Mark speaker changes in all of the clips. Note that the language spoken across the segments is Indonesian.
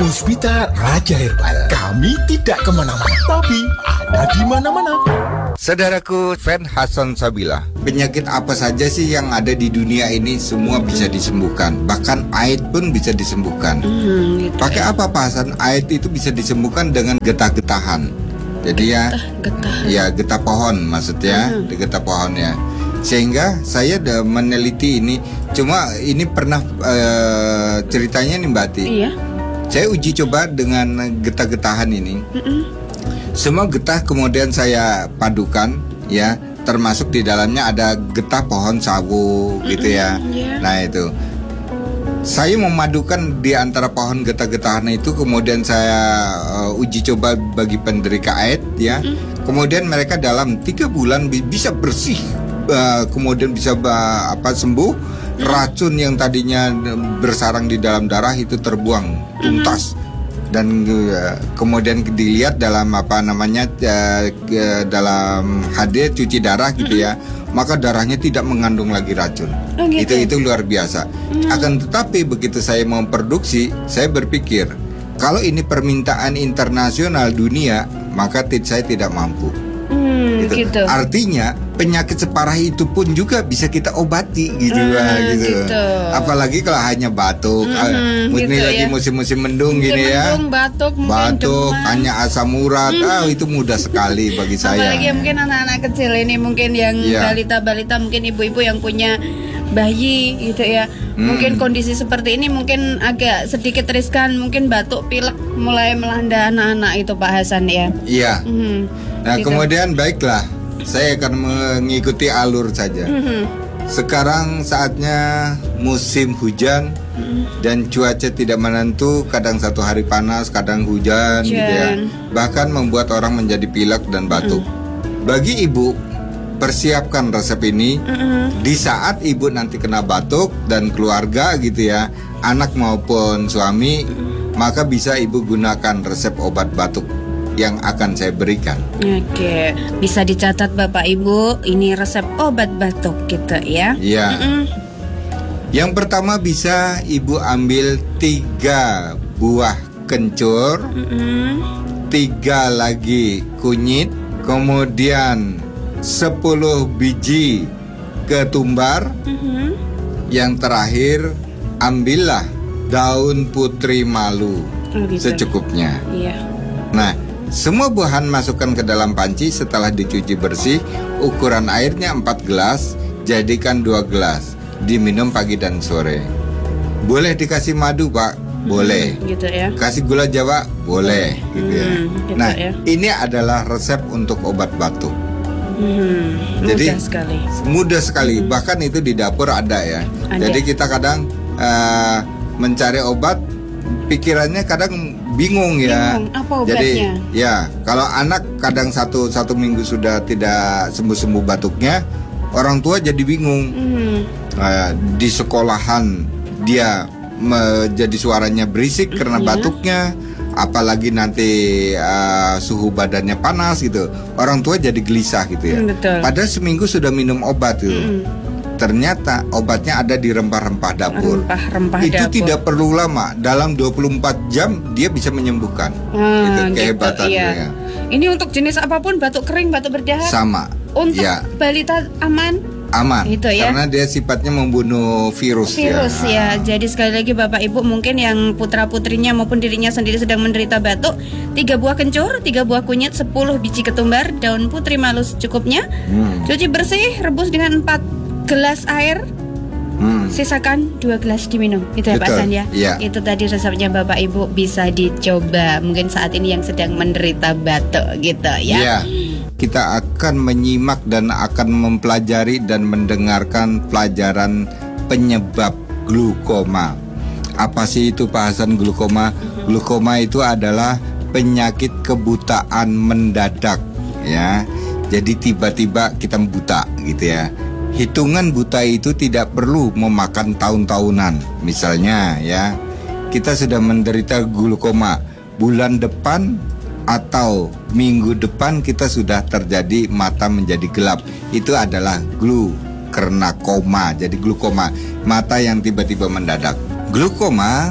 Speaker 1: Puspita Raja Herbal. Kami tidak kemana-mana, tapi ada di mana-mana.
Speaker 2: Saudaraku Fan Hasan Sabila, penyakit apa saja sih yang ada di dunia ini semua bisa disembuhkan. Bahkan AIDS pun bisa disembuhkan.
Speaker 3: Gitu
Speaker 2: Pakai apa Pak Hasan? AIDS itu bisa disembuhkan dengan getah-getahan. Jadi getah pohon maksudnya, getah pohon ya. Sehingga saya udah meneliti ini. Cuma ini pernah ceritanya nih Mbak Ati.
Speaker 3: Iya.
Speaker 2: Saya uji coba dengan getah-getahan ini. Semua getah kemudian saya padukan ya, termasuk di dalamnya ada getah pohon sawo gitu ya. Nah itu saya memadukan di antara pohon getah-getahan itu, kemudian saya uji coba bagi penderita AIDS ya. Kemudian mereka dalam 3 bulan bisa bersih, kemudian bisa sembuh. Racun yang tadinya bersarang di dalam darah itu terbuang tuntas. Dan kemudian dilihat dalam dalam HD cuci darah gitu ya, maka darahnya tidak mengandung lagi racun. Itu luar biasa. Akan tetapi begitu saya memproduksi, saya berpikir kalau ini permintaan internasional dunia, maka saya tidak mampu. Gitu. Artinya penyakit separah itu pun juga bisa kita obati gitu. Apalagi kalau hanya batuk, ini lagi musim-musim mendung gini ya. Batuk, hanya asam urat, itu mudah sekali bagi saya.
Speaker 3: Apalagi mungkin anak-anak kecil ini, mungkin yang balita-balita, mungkin ibu-ibu yang punya bayi gitu ya. Mungkin kondisi seperti ini mungkin agak sedikit riskan, mungkin batuk, pilek mulai melanda anak-anak itu Pak Hasan ya. Iya.
Speaker 2: Nah kemudian baiklah, saya akan mengikuti alur saja. Sekarang saatnya musim hujan dan cuaca tidak menentu, kadang satu hari panas, kadang hujan gitu ya. Bahkan membuat orang menjadi pilek dan batuk. Bagi ibu, persiapkan resep ini di saat ibu nanti kena batuk dan keluarga gitu ya, anak maupun suami, maka bisa ibu gunakan resep obat batuk yang akan saya berikan.
Speaker 3: Oke, bisa dicatat Bapak Ibu, ini resep obat batuk gitu ya.
Speaker 2: Iya. Yang pertama bisa ibu ambil 3 buah kencur, 3 lagi kunyit, kemudian 10 biji ketumbar. Yang terakhir ambillah daun putri malu secukupnya.
Speaker 3: Iya.
Speaker 2: Nah, semua buahan masukkan ke dalam panci setelah dicuci bersih. Ukuran airnya 4 gelas, jadikan 2 gelas. Diminum pagi dan sore. Boleh dikasih madu Pak? Boleh.
Speaker 3: Gitu ya.
Speaker 2: Kasih gula Jawa? Boleh gitu ya. Nah, ini adalah resep untuk obat batuk. Jadi mudah sekali. Bahkan itu di dapur ada ya. Jadi kita kadang mencari obat, pikirannya kadang bingung ya.
Speaker 3: Apa obatnya?
Speaker 2: Jadi ya kalau anak kadang satu minggu sudah tidak sembuh batuknya, orang tua jadi bingung. Di sekolahan dia jadi suaranya berisik karena batuknya. Apalagi nanti suhu badannya panas gitu, orang tua jadi gelisah gitu ya. Padahal seminggu sudah minum obat tuh. Ternyata obatnya ada di rempah-rempah dapur. Itu tidak perlu lama, dalam 24 jam dia bisa menyembuhkan. Itu kehebatannya.
Speaker 3: Iya. Ini untuk jenis apapun, batuk kering, batuk berdahak.
Speaker 2: Sama.
Speaker 3: Untuk balita aman. Gitu ya.
Speaker 2: Karena dia sifatnya membunuh virus
Speaker 3: ya. Jadi sekali lagi Bapak Ibu, mungkin yang putra-putrinya maupun dirinya sendiri sedang menderita batuk, 3 buah kencur, 3 buah kunyit, 10 biji ketumbar, daun putri malu secukupnya. Cuci bersih, rebus dengan 4 gelas air. Sisakan 2 gelas diminum. Itu ya Pak Hasan ya. Itu tadi resepnya Bapak Ibu, bisa dicoba mungkin saat ini yang sedang menderita batuk gitu ya.
Speaker 2: Kita akan menyimak dan akan mempelajari dan mendengarkan pelajaran penyebab glukoma. Apa sih itu Pak Hasan glukoma? Glukoma itu adalah penyakit kebutaan mendadak ya. Jadi tiba-tiba kita buta gitu ya. Hitungan buta itu tidak perlu memakan tahun-tahunan. Misalnya ya, kita sudah menderita glukoma, bulan depan atau minggu depan kita sudah terjadi mata menjadi gelap. Itu adalah karena koma. Jadi glukoma, mata yang tiba-tiba mendadak. Glukoma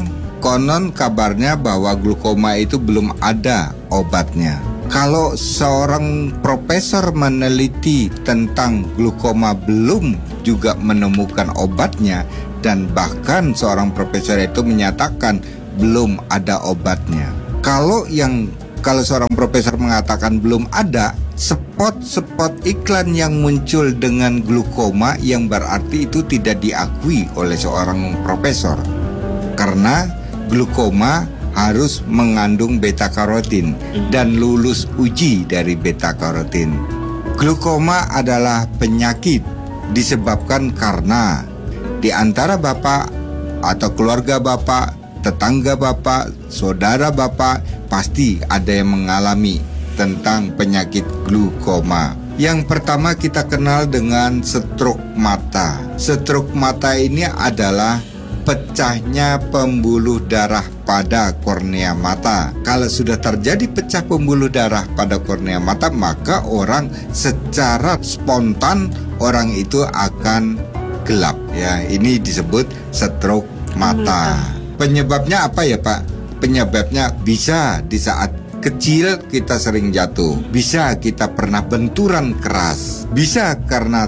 Speaker 2: Konon kabarnya bahwa glukoma itu belum ada obatnya. Kalau seorang profesor meneliti tentang glukoma belum juga menemukan obatnya, dan bahkan seorang profesor itu menyatakan belum ada obatnya. Kalau seorang profesor mengatakan belum ada, spot-spot iklan yang muncul dengan glukoma yang berarti itu tidak diakui oleh seorang profesor. Karena glukoma harus mengandung beta karotin dan lulus uji dari beta karotin. Glukoma adalah penyakit disebabkan karena di antara bapak atau keluarga bapak, tetangga bapak, saudara bapak pasti ada yang mengalami tentang penyakit glukoma. Yang pertama kita kenal dengan stroke mata. Stroke mata ini adalah pecahnya pembuluh darah pada kornea mata. Kalau sudah terjadi pecah pembuluh darah pada kornea mata, maka orang secara spontan orang itu akan gelap ya. Ini disebut stroke mata. Penyebabnya apa ya Pak? Penyebabnya bisa di saat kecil kita sering jatuh, bisa kita pernah benturan keras, bisa karena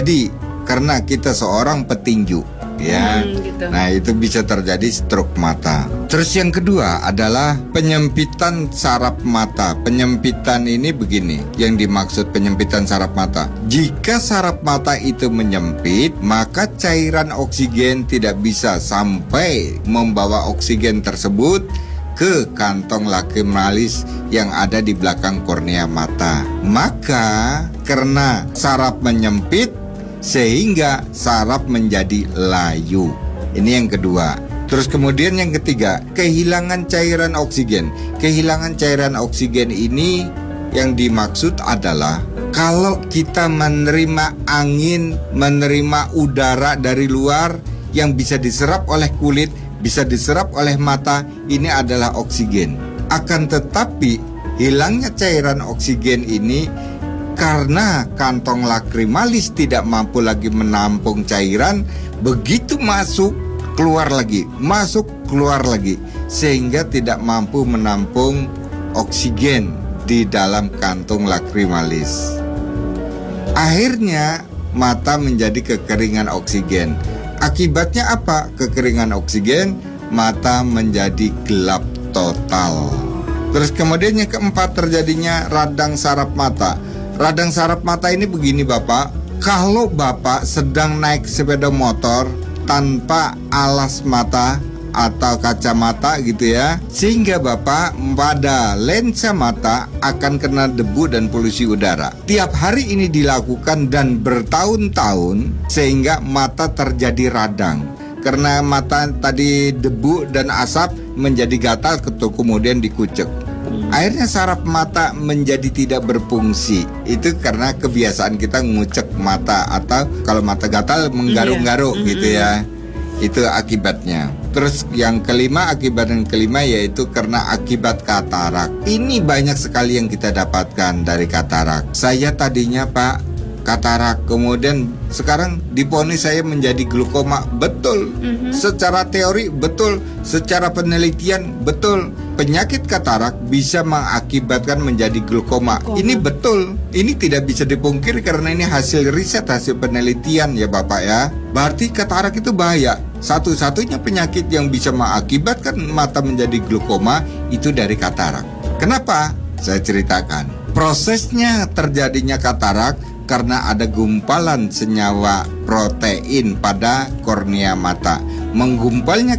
Speaker 2: kita seorang petinju ya.
Speaker 3: Gitu.
Speaker 2: Nah, itu bisa terjadi stroke mata. Terus yang kedua adalah penyempitan saraf mata. Penyempitan ini begini, yang dimaksud penyempitan saraf mata. Jika saraf mata itu menyempit, maka cairan oksigen tidak bisa sampai membawa oksigen tersebut ke kantong lacrimalis yang ada di belakang kornea mata. Maka karena saraf menyempit sehingga saraf menjadi layu. Ini yang kedua. Terus kemudian yang ketiga, kehilangan cairan oksigen. Kehilangan cairan oksigen ini yang dimaksud adalah kalau kita menerima angin, menerima udara dari luar yang bisa diserap oleh kulit, bisa diserap oleh mata, ini adalah oksigen. Akan tetapi hilangnya cairan oksigen ini karena kantong lacrimalis tidak mampu lagi menampung cairan, begitu masuk keluar lagi, masuk keluar lagi, sehingga tidak mampu menampung oksigen di dalam kantong lacrimalis. Akhirnya mata menjadi kekeringan oksigen. Akibatnya apa? Kekeringan oksigen, mata menjadi gelap total. Terus kemudian yang keempat, terjadinya radang saraf mata. Radang saraf mata ini begini Bapak, kalau Bapak sedang naik sepeda motor tanpa alas mata atau kacamata gitu ya, sehingga Bapak pada lensa mata akan kena debu dan polusi udara. Tiap hari ini dilakukan dan bertahun-tahun sehingga mata terjadi radang. Karena mata tadi debu dan asap menjadi gatal, kemudian dikucek. Akhirnya saraf mata menjadi tidak berfungsi. Itu karena kebiasaan kita ngucek mata, atau kalau mata gatal menggaruk-garuk gitu ya. Itu akibatnya. Terus yang kelima, akibat yang kelima yaitu karena akibat katarak. Ini banyak sekali yang kita dapatkan dari katarak. Saya tadinya Pak katarak, kemudian sekarang diponis saya menjadi glukoma. Betul. Secara teori betul, secara penelitian betul. Penyakit katarak bisa mengakibatkan menjadi glukoma. Ini betul. Ini tidak bisa dipungkiri karena ini hasil riset, hasil penelitian ya Bapak ya. Berarti katarak itu bahaya. Satu-satunya penyakit yang bisa mengakibatkan mata menjadi glukoma itu dari katarak. Kenapa? Saya ceritakan. Prosesnya terjadinya katarak karena ada gumpalan senyawa protein pada kornea mata. Menggumpalnya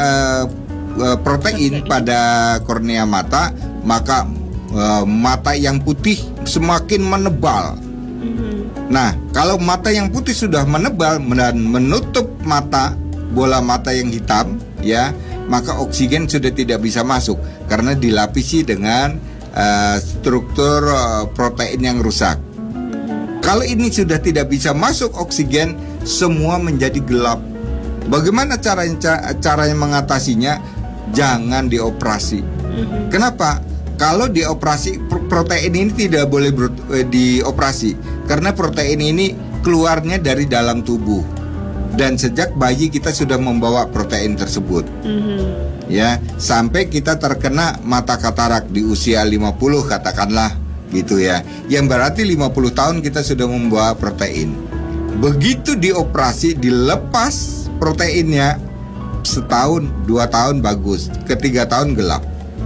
Speaker 2: protein pada kornea mata, maka mata yang putih semakin menebal. Nah, kalau mata yang putih sudah menebal dan menutup mata, bola mata yang hitam, ya, maka oksigen sudah tidak bisa masuk karena dilapisi dengan struktur protein yang rusak. Kalau ini sudah tidak bisa masuk oksigen, semua menjadi gelap. Bagaimana caranya mengatasinya? Jangan dioperasi. Kenapa? Kalau dioperasi, protein ini tidak boleh dioperasi karena protein ini keluarnya dari dalam tubuh. Dan sejak bayi kita sudah membawa protein tersebut. ya, sampai kita terkena mata katarak di usia 50 katakanlah gitu ya. Yang berarti 50 tahun kita sudah membawa protein. Begitu dioperasi, dilepas proteinnya, setahun, 2 tahun bagus, ketiga tahun gelap.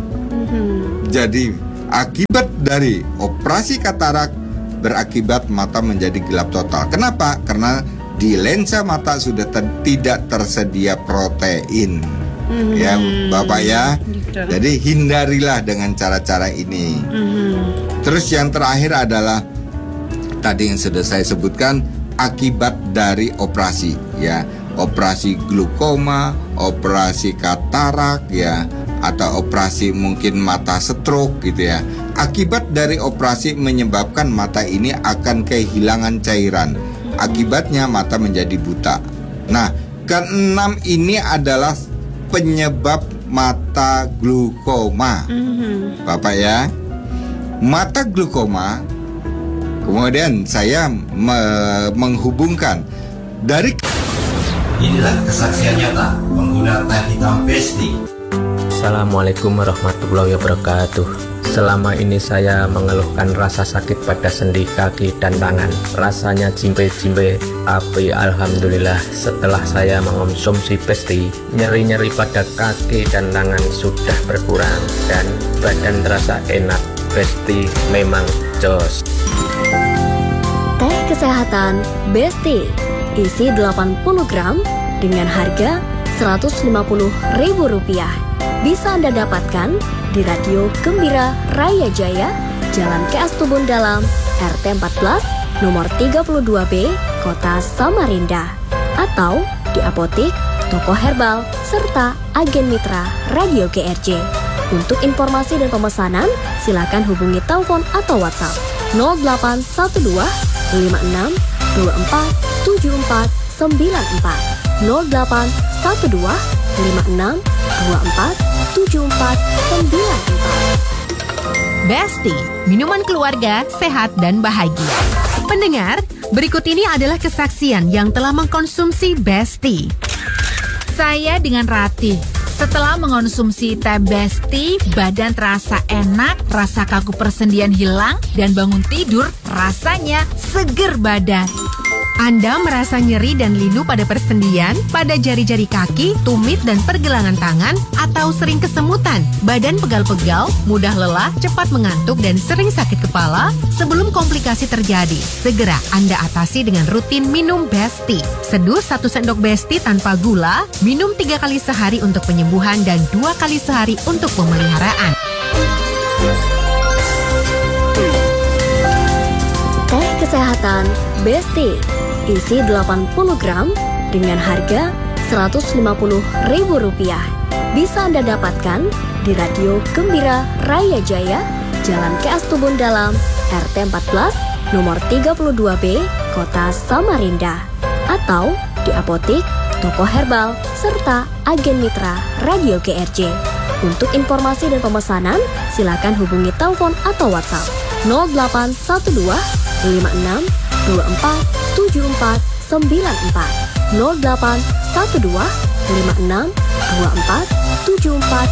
Speaker 2: Jadi akibat dari operasi katarak berakibat mata menjadi gelap total. Kenapa? Karena di lensa mata sudah tidak tersedia protein. Ya Bapak ya. Jadi hindarilah dengan cara-cara ini. Terus yang terakhir adalah tadi yang sudah saya sebutkan, akibat dari operasi ya. Operasi glaukoma, operasi katarak ya, atau operasi mungkin mata stroke gitu ya. Akibat dari operasi menyebabkan mata ini akan kehilangan cairan. Akibatnya mata menjadi buta. Nah, keenam ini adalah penyebab mata glaukoma. Bapak ya, mata glaukoma. Kemudian saya menghubungkan dari.
Speaker 4: Inilah kesaksian nyata pengguna teh hitam Besti.
Speaker 5: Assalamualaikum warahmatullahi wabarakatuh. Selama ini saya mengeluhkan rasa sakit pada sendi kaki dan tangan. Rasanya jimbe-jimbe, tapi alhamdulillah setelah saya mengonsumsi Besti, nyeri-nyeri pada kaki dan tangan sudah berkurang dan badan terasa enak. Besti memang jos.
Speaker 6: Teh kesehatan Besti isi 80 gram dengan harga Rp150.000. Bisa Anda dapatkan di Radio Gembira Raya Jaya, Jalan KS Tubun Dalam, RT 14, nomor 32B, Kota Samarinda. Atau di apotik, toko herbal, serta agen mitra Radio GRJ. Untuk informasi dan pemesanan, silakan hubungi telepon atau WhatsApp 0812 56 24 74 94 0812 56 24 74 94.
Speaker 7: Besti, minuman keluarga, sehat dan bahagia. Pendengar, berikut ini adalah kesaksian yang telah mengkonsumsi Besti. Saya dengan Ratih. Setelah mengonsumsi teh Besti, badan terasa enak, rasa kaku persendian hilang, dan bangun tidur rasanya seger badan. Anda merasa nyeri dan linu pada persendian, pada jari-jari kaki, tumit dan pergelangan tangan, atau sering kesemutan, badan pegal-pegal, mudah lelah, cepat mengantuk, dan sering sakit kepala? Sebelum komplikasi terjadi, segera Anda atasi dengan rutin minum Besti. Seduh 1 sendok Besti tanpa gula, minum 3 kali sehari untuk penyembuhan dan 2 kali sehari untuk pemeliharaan.
Speaker 6: Teh kesehatan Besti isi 80 gram dengan harga Rp150.000. Bisa Anda dapatkan di Radio Gembira Raya Jaya, Jalan KS Tubun Dalam, RT 14, nomor 32B, Kota Samarinda. Atau di apotik, toko herbal, serta agen mitra Radio GRJ. Untuk informasi dan pemesanan, silakan hubungi telepon atau WhatsApp 0812 56 24 74 94 0812 56 24 74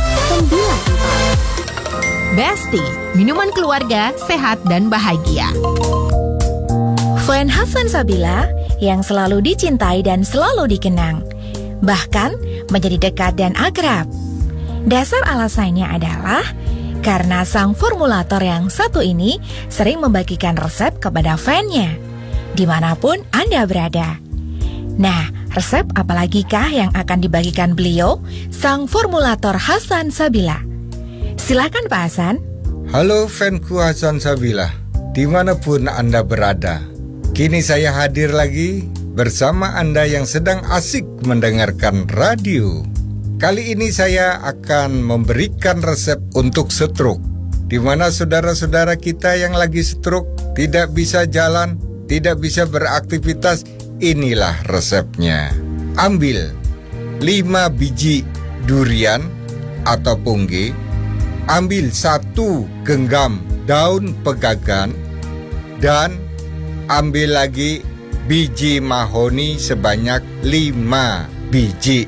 Speaker 6: 94.
Speaker 7: Besti, minuman keluarga, sehat dan bahagia.
Speaker 8: Fan Hasan Sabila yang selalu dicintai dan selalu dikenang, bahkan menjadi dekat dan akrab. Dasar alasannya adalah karena sang formulator yang satu ini sering membagikan resep kepada fannya, dimanapun Anda berada. Nah, resep apalagikah yang akan dibagikan beliau, sang formulator Hasan Sabila? Silakan Pak Hasan.
Speaker 2: Halo fanku Hasan Sabila, dimanapun Anda berada. Kini saya hadir lagi bersama Anda yang sedang asik mendengarkan radio. Kali ini saya akan memberikan resep untuk stroke, di mana saudara-saudara kita yang lagi stroke tidak bisa jalan, tidak bisa beraktivitas. Inilah resepnya. Ambil 5 biji durian atau pungge, ambil 1 genggam daun pegagan, dan ambil lagi biji mahoni sebanyak 5 biji.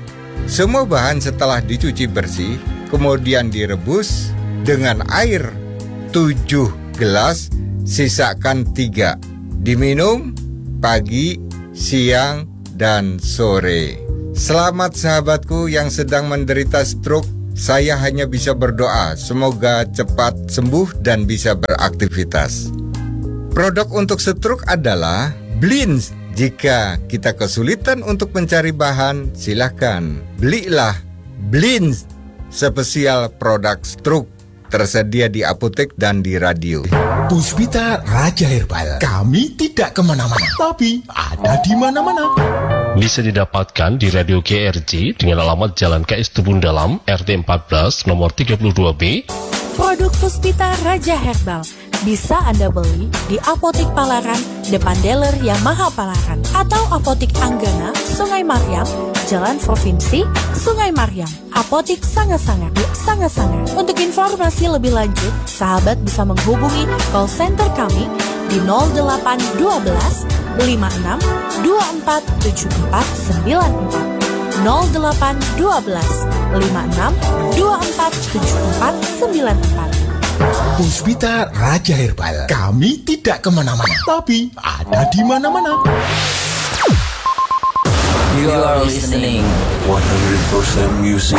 Speaker 2: Semua bahan setelah dicuci bersih, kemudian direbus dengan air 7 gelas, sisakan 3. Diminum pagi, siang, dan sore. Selamat sahabatku yang sedang menderita stroke. Saya hanya bisa berdoa, semoga cepat sembuh dan bisa beraktivitas. Produk untuk stroke adalah Blins. Jika kita kesulitan untuk mencari bahan, silakan belilah Blins, spesial produk stroke, tersedia di apotek dan di radio.
Speaker 1: Puspita Raja Herbal. Kami tidak kemana-mana, tapi ada di mana-mana.
Speaker 9: Bisa didapatkan di Radio GRJ dengan alamat Jalan KS Tubun Dalam, RT 14, nomor 32B.
Speaker 8: Produk Puspita Raja Herbal bisa Anda beli di Apotik Palaran, depan dealer Yamaha Palaran, atau Apotik Anggana, Sungai Mariam, Jalan Provinsi, Sungai Mariam. Apotik Sanga-Sanga di Sanga-Sanga. Untuk informasi lebih lanjut, sahabat bisa menghubungi call center kami di 0812 56 24 74 94. 0812 56 24 74 94.
Speaker 1: Puspita Raja Herbal. Kami tidak kemana-mana, tapi ada di mana-mana.
Speaker 10: You are listening
Speaker 11: 100% music